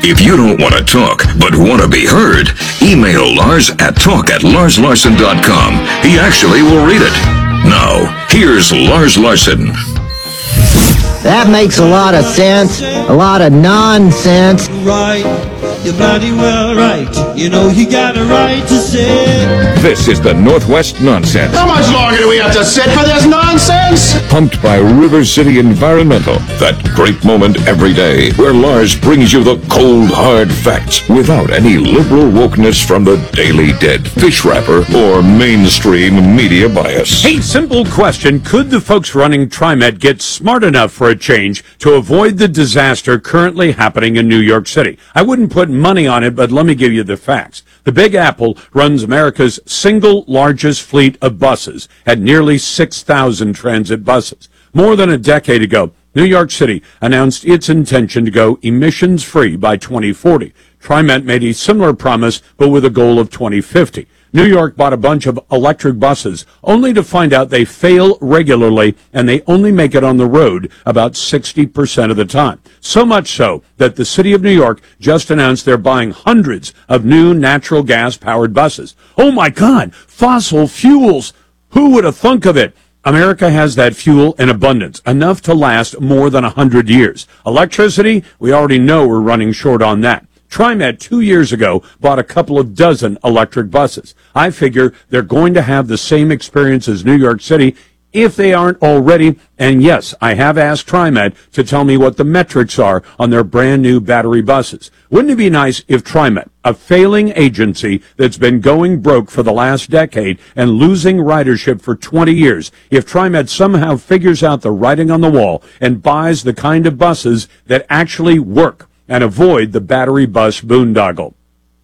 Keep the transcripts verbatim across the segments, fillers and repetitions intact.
If you don't want to talk, but want to be heard, email Lars at talk at lars larson dot com. He actually will read it. Now, here's Lars Larson. That makes a lot of sense. A lot of nonsense. Right, you're bloody well right. You know you got a right to say. This is the Northwest Nonsense. How much longer do we have to sit for this nonsense? Pumped by River City Environmental. That great moment every day where Lars brings you the cold, hard facts without any liberal wokeness from the Daily Dead, fish wrapper, or mainstream media bias. Hey, simple question. Could the folks running TriMet get smart enough for a change to avoid the disaster currently happening in New York City? I wouldn't put money on it, but let me give you the facts. The Big Apple runs America's single largest fleet of buses at nearly six thousand transit buses. More than a decade ago, New York City announced its intention to go emissions-free by twenty forty. TriMet made a similar promise, but with a goal of twenty fifty. New York bought a bunch of electric buses, only to find out they fail regularly and they only make it on the road about sixty percent of the time. So much so that the city of New York just announced they're buying hundreds of new natural gas-powered buses. Oh my God, fossil fuels! Who would have thunk of it? America has that fuel in abundance, enough to last more than one hundred years. Electricity, we already know we're running short on that. TriMet two years ago bought a couple of dozen electric buses. I figure they're going to have the same experience as New York City if they aren't already. And yes, I have asked TriMet to tell me what the metrics are on their brand new battery buses. Wouldn't it be nice if TriMet, a failing agency that's been going broke for the last decade and losing ridership for twenty years, if TriMet somehow figures out the writing on the wall and buys the kind of buses that actually work and avoid the battery bus boondoggle.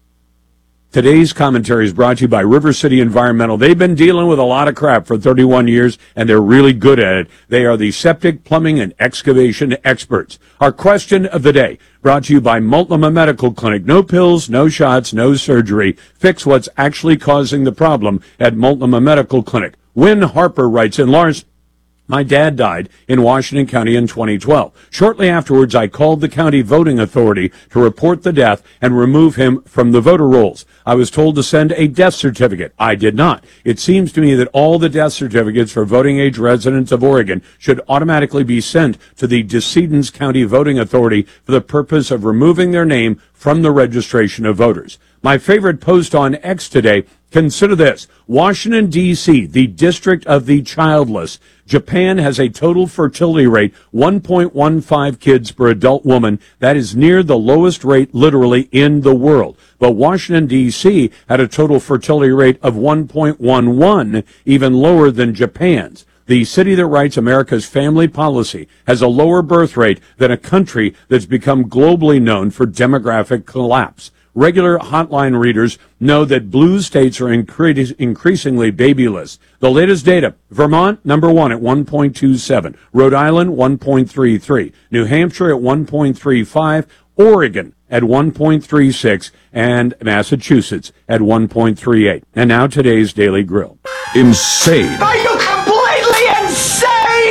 Today's commentary is brought to you by River City Environmental. They've been dealing with a lot of crap for thirty-one years, and they're really good at it. They are the septic, plumbing, and excavation experts. Our question of the day, brought to you by Multnomah Medical Clinic. No pills, no shots, no surgery. Fix what's actually causing the problem at Multnomah Medical Clinic. Win Harper writes in, Lars, my dad died in Washington County in twenty twelve. Shortly afterwards, I called the county voting authority to report the death and remove him from the voter rolls. I was told to send a death certificate. I did not. It seems to me that all the death certificates for voting age residents of Oregon should automatically be sent to the Decedents County Voting Authority for the purpose of removing their name from the registration of voters. My favorite post on X today, consider this. Washington, D C, the district of the childless. Japan has a total fertility rate, one point one five kids per adult woman. That is near the lowest rate literally in the world. But Washington, D C had a total fertility rate of one point one one, even lower than Japan's. The city that writes America's family policy has a lower birth rate than a country that's become globally known for demographic collapse. Regular hotline readers know that blue states are incre- increasingly babyless. The latest data, Vermont, number one at one point two seven. Rhode Island, one point three three. New Hampshire at one point three five. Oregon at one point three six. And Massachusetts at one point three eight. And now today's Daily Grill. Insane. Are you completely insane?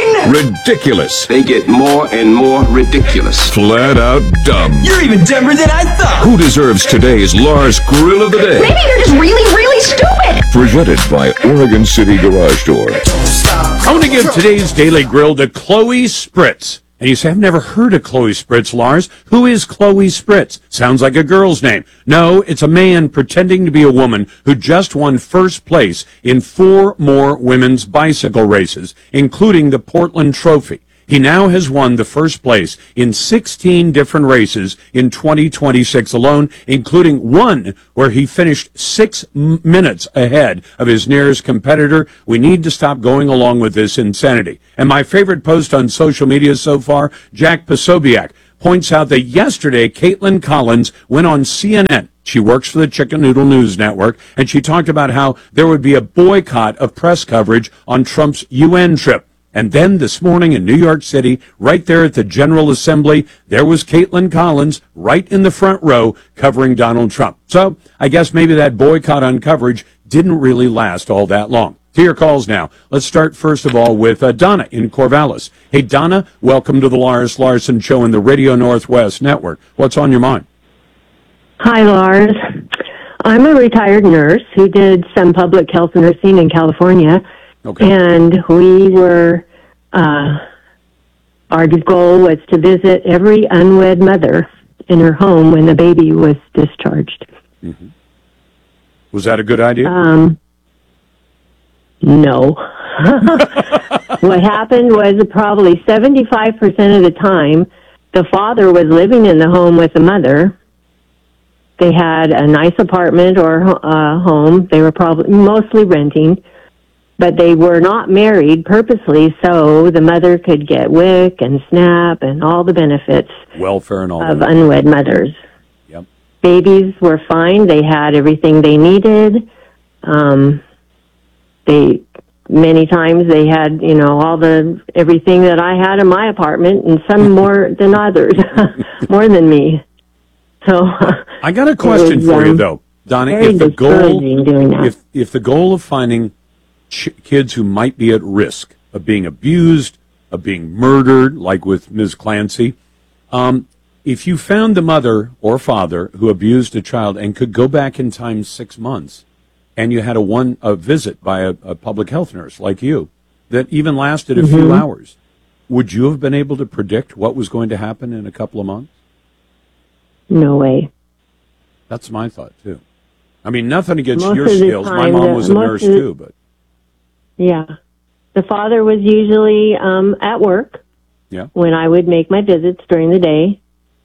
Ridiculous. They get more and more ridiculous. Flat out dumb. You're even dumber than I thought. Who deserves today's Lars Grill of the Day? Maybe you're just really, really stupid. Presented by Oregon City Garage Door. I want to give today's Daily Grill to Chloe Spritz. And you say, I've never heard of Chloe Spritz, Lars. Who is Chloe Spritz? Sounds like a girl's name. No, it's a man pretending to be a woman who just won first place in four more women's bicycle races, including the Portland Trophy. He now has won the first place in sixteen different races in twenty twenty-six alone, including one where he finished six m- minutes ahead of his nearest competitor. We need to stop going along with this insanity. And my favorite post on social media so far, Jack Posobiec points out that yesterday Caitlin Collins went on C N N. She works for the Chicken Noodle News Network, and she talked about how there would be a boycott of press coverage on Trump's U N trip. And then this morning in New York City, right there at the General Assembly, there was Caitlin Collins right in the front row covering Donald Trump. So I guess maybe that boycott on coverage didn't really last all that long. To your calls now. Let's start first of all with uh, Donna in Corvallis. Hey, Donna, welcome to the Lars Larson Show in the Radio Northwest Network. What's on your mind? Hi, Lars. I'm a retired nurse who did some public health nursing in California. Okay. And we were, uh, our goal was to visit every unwed mother in her home when the baby was discharged. Mm-hmm. Was that a good idea? Um, no. What happened was probably seventy-five percent of the time, the father was living in the home with the mother. They had a nice apartment or uh, home. They were probably mostly renting, but they were not married purposely, so the mother could get W I C and SNAP and all the benefits Welfare and all of that. unwed mothers. Yep. Babies were fine. They had everything they needed. Um, they many times they had, you know, all the everything that I had in my apartment, and some more than others, more than me. So I got a question was, for you um, though, Donna. very If the goal, discouraging doing that. if if the goal of finding ch- kids who might be at risk of being abused, of being murdered, like with Miz Clancy, um, if you found the mother or father who abused a child and could go back in time six months, and you had a one a visit by a, a public health nurse like you that even lasted a Mm-hmm. few hours, would you have been able to predict what was going to happen in a couple of months? No way. That's my thought too. I mean, nothing against Most your of the skills. My time, mom the- was a most nurse of the- too, but Yeah. The father was usually um, at work yeah. when I would make my visits during the day,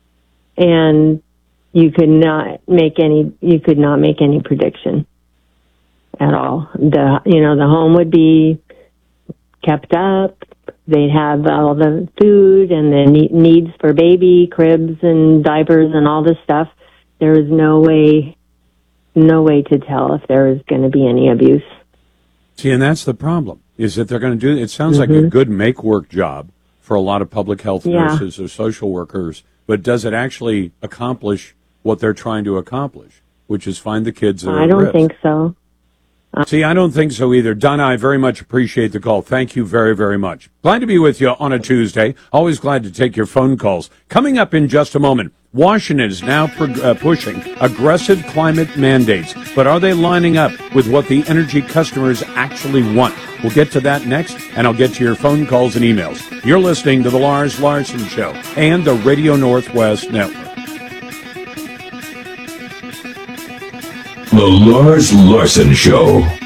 and you could not make any you could not make any prediction at all. The you know the home would be kept up. They'd have all the food and the ne- needs for baby cribs and diapers and all this stuff. There was no way, no way to tell if there was going to be any abuse. See, and that's the problem, is that they're going to do, it sounds Mm-hmm. like a good make-work job for a lot of public health Yeah. nurses or social workers, but does it actually accomplish what they're trying to accomplish, which is find the kids that are I at don't risk? think so. See, I don't think so either. Donna, I very much appreciate the call. Thank you very, very much. Glad to be with you on a Tuesday. Always glad to take your phone calls. Coming up in just a moment, Washington is now pro- uh, pushing aggressive climate mandates. But are they lining up with what the energy customers actually want? We'll get to that next, and I'll get to your phone calls and emails. You're listening to The Lars Larson Show and the Radio Northwest Network. The Lars Larson Show.